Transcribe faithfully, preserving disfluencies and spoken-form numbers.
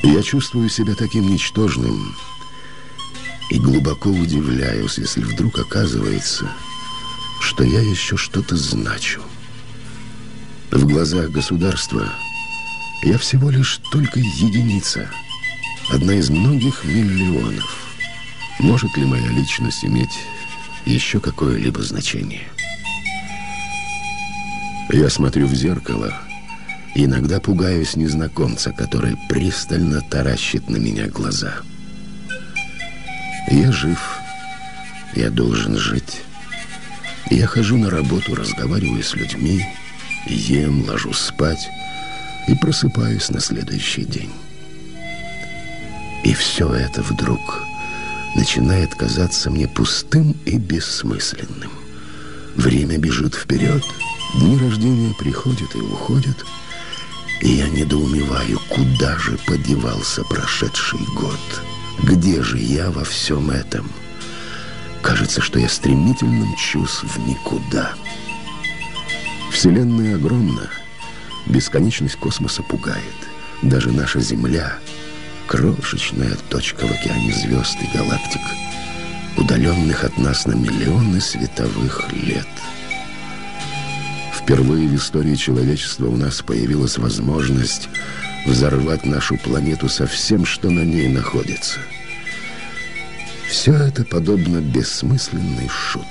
Я чувствую себя таким ничтожным и глубоко удивляюсь, если вдруг оказывается, что я еще что-то значу. В глазах государства я всего лишь только единица, одна из многих миллионов. Может ли моя личность иметь еще какое-либо значение? Я смотрю в зеркало и иногда пугаюсь незнакомца, который пристально таращит на меня глаза. Я жив, я должен жить. Я хожу на работу, разговариваю с людьми, ем, ложусь спать и просыпаюсь на следующий день. И все это вдруг начинает казаться мне пустым и бессмысленным. Время бежит вперед, дни рождения приходят и уходят, и я недоумеваю, куда же подевался прошедший год. Где же я во всем этом? Кажется, что я стремительно мчусь в никуда. Вселенная огромна, бесконечность космоса пугает. Даже наша Земля — крошечная точка в океане звезд и галактик, удаленных от нас на миллионы световых лет. Впервые в истории человечества у нас появилась возможность взорвать нашу планету со всем, что на ней находится. Все это подобно бессмысленной шутке.